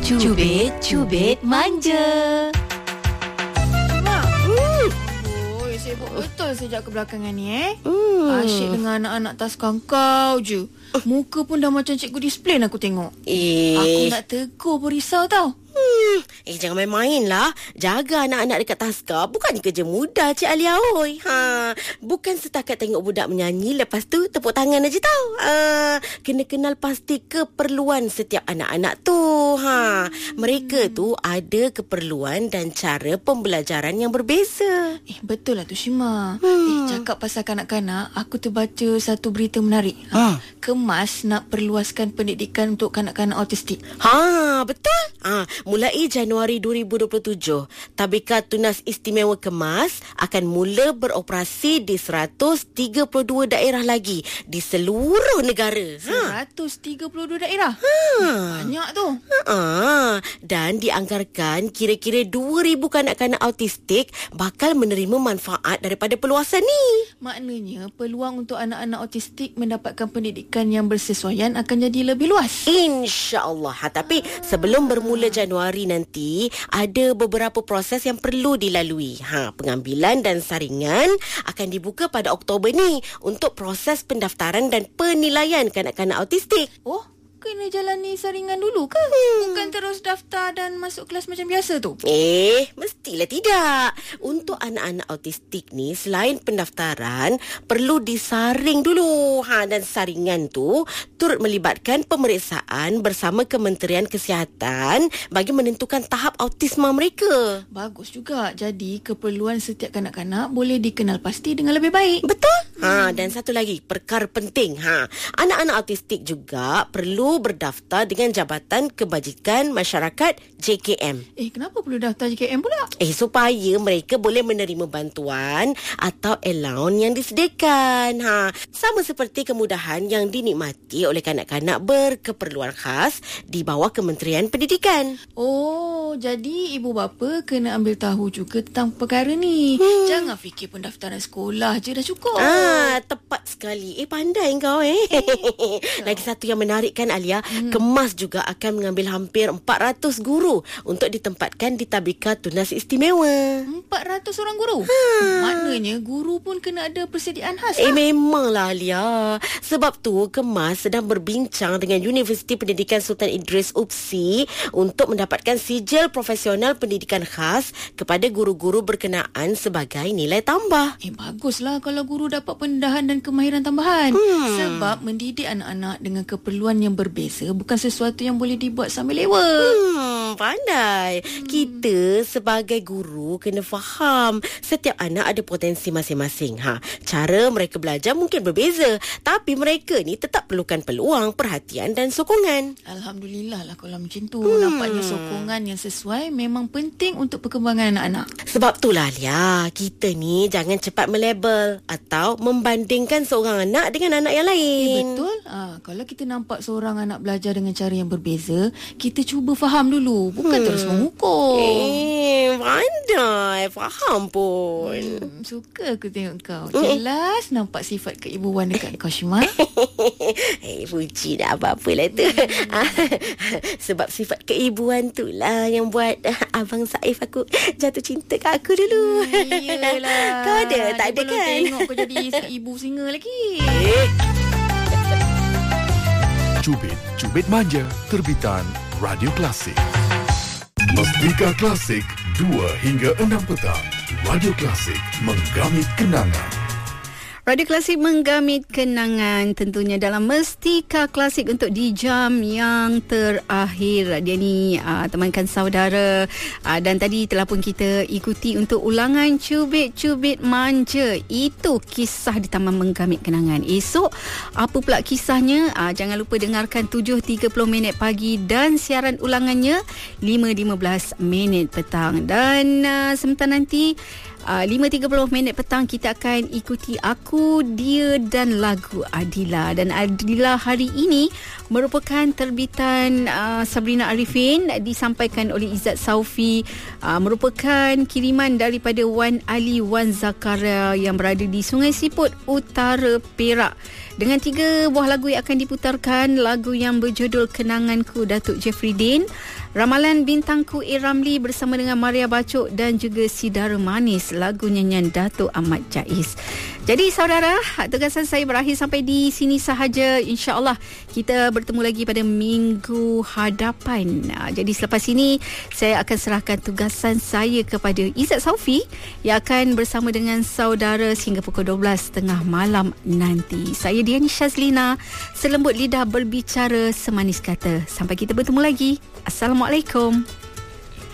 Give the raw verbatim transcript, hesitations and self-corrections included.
Cubit-cubit manja. Mak, hmm. Oi, sibuk betul sejak kebelakangan ni eh. Hmm. Asyik dengan anak-anak taskang kau je. Muka pun dah macam cikgu disiplin aku tengok. Eh. Aku nak tegur pun risau tau. Hmm. Eh, jangan main-main lah. Jaga anak-anak dekat taska bukannya kerja mudah, Cik Alia. Oi. Ha. Bukan setakat tengok budak menyanyi, lepas tu tepuk tangan aja tau. Ha. Kena kenal pasti keperluan setiap anak-anak tu. Ha. Mereka tu ada keperluan dan cara pembelajaran yang berbeza. Eh, betul lah tu Syima. Hmm. Eh, cakap pasal kanak-kanak, aku terbaca satu berita menarik. Ha. Kemas nak perluaskan pendidikan untuk kanak-kanak autistik. Ha, betul. Ha, mulai Januari dua ribu dua puluh tujuh, Tadbirkan Tunas Istimewa Kemas akan mula beroperasi di seratus tiga puluh dua daerah lagi di seluruh negara. seratus tiga puluh dua daerah. Ha. Banyak tu. Ha. Dan dianggarkan kira-kira dua ribu kanak-kanak autistik bakal menerima manfaat daripada perluasan ni. Maknanya peluang untuk anak-anak autistik mendapatkan pendidikan yang bersesuaian akan jadi lebih luas. InsyaAllah. Ha, tapi sebelum bermula Januari nanti, ada beberapa proses yang perlu dilalui. Ha, pengambilan dan saringan akan dibuka pada Oktober ni untuk proses pendaftaran dan penilaian kanak-kanak autistik. Oh, kena jalani saringan dulu ke? Hmm. Bukan terus daftar dan masuk kelas macam biasa tu? Eh, mestilah tidak. Untuk anak-anak autistik ni, selain pendaftaran, perlu disaring dulu. Ha, dan saringan tu turut melibatkan pemeriksaan bersama Kementerian Kesihatan bagi menentukan tahap autisma mereka. Bagus juga. Jadi, keperluan setiap kanak-kanak boleh dikenal pasti dengan lebih baik. Betul? Ha, dan satu lagi, perkara penting. Ha, anak-anak autistik juga perlu berdaftar dengan Jabatan Kebajikan Masyarakat J K M. Eh, kenapa perlu daftar J K M pula? Eh, supaya mereka boleh menerima bantuan atau allowance yang disediakan. Ha, sama seperti kemudahan yang dinikmati oleh kanak-kanak berkeperluan khas di bawah Kementerian Pendidikan. Oh, jadi ibu bapa kena ambil tahu juga tentang perkara ni. Hmm. Jangan fikir pendaftaran sekolah je dah cukup. Ah, tepat sekali. Eh, pandai kau eh. eh Lagi satu yang menarik kan, Alia, hmm. Kemas juga akan mengambil hampir empat ratus guru untuk ditempatkan di Tadbirkan Tunas Istimewa. empat ratus orang guru? Ha. Maknanya guru pun kena ada persediaan khas. Eh, lah. memanglah, Alia. Sebab tu, Kemas sedang berbincang dengan Universiti Pendidikan Sultan Idris U P S I untuk mendapatkan sijil profesional pendidikan khas kepada guru-guru berkenaan sebagai nilai tambah. Eh, baguslah kalau guru dapat pendedahan dan kemahiran tambahan. Hmm. Sebab mendidik anak-anak dengan keperluan yang berbeza bukan sesuatu yang boleh dibuat sambil lewa. Hmm, pandai. Hmm. Kita sebagai guru kena faham setiap anak ada potensi masing-masing. Ha, cara mereka belajar mungkin berbeza, tapi mereka ni tetap perlukan peluang, perhatian dan sokongan. Alhamdulillah lah kalau macam tu. Hmm. Nampaknya sokongan yang sesuai memang penting untuk perkembangan anak-anak. Sebab itulah, Lia, kita ni jangan cepat melabel atau membandingkan seorang anak dengan anak yang lain. Eh, betul. Ha, kalau kita nampak seorang anak belajar dengan cara yang berbeza, kita cuba faham dulu, bukan hmm. terus menghukum. Eh, pandai. Faham pun. Hmm, suka aku tengok kau. Jelas hmm. nampak sifat keibuan dekat kau, Syima. Eh, puji dah apa-apalah tu. Sebab sifat keibuan tu lah yang buat Abang Saif aku jatuh cinta kat aku dulu. Hmm, iyalah. Kau ada? Tak ada kan? Tengok kau jadi ibu singa lagi. Eh. Cubit, Cubit Manja, terbitan Radio Klasik. Mustika Klasik, dua hingga enam petang. Radio Klasik, menggamit kenangan. Radio Klasik menggamit kenangan tentunya dalam Mustika Klasik untuk di jam yang terakhir. Dia ni uh, temankan saudara uh, dan tadi telah pun kita ikuti untuk ulangan Cubit-Cubit Manja. Itu kisah di Taman Menggamit Kenangan. Esok apa pula kisahnya? Uh, jangan lupa dengarkan tujuh tiga puluh minit pagi dan siaran ulangannya lima lima belas minit petang. Dan uh, sebentar nanti Uh, lima tiga puluh minit petang kita akan ikuti Aku, Dia dan Lagu Adila. Dan Adila hari ini merupakan terbitan uh, Sabrina Arifin, disampaikan oleh Izzat Saufi, uh, merupakan kiriman daripada Wan Ali Wan Zakaria yang berada di Sungai Siput, Utara Perak. Dengan tiga buah lagu yang akan diputarkan, lagu yang berjudul Kenanganku Datuk Jeffrey Din, Ramalan Bintangku A. Ramli bersama dengan Maria Bacok, dan juga Sidara Manis, lagu nyanyian Datuk Ahmad Jais. Jadi saudara, tugasan saya berakhir sampai di sini sahaja. InsyaAllah kita bertemu lagi pada minggu hadapan. Jadi selepas ini saya akan serahkan tugasan saya kepada Izzat Saufi yang akan bersama dengan saudara sehingga pukul dua belas tiga puluh malam nanti. Saya Diani Shazlina, selembut lidah berbicara semanis kata. Sampai kita bertemu lagi. Assalamualaikum.